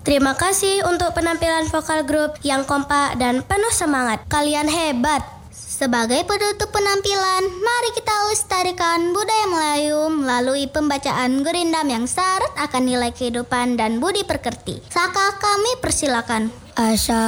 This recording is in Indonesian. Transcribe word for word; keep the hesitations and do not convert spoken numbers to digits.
Terima kasih untuk penampilan vokal grup yang kompak dan penuh semangat. Kalian hebat. Sebagai penutup penampilan, mari kita lestarikan budaya Melayu melalui pembacaan gurindam yang syarat akan nilai kehidupan dan budi pekerti. Saka kami persilakan. Asa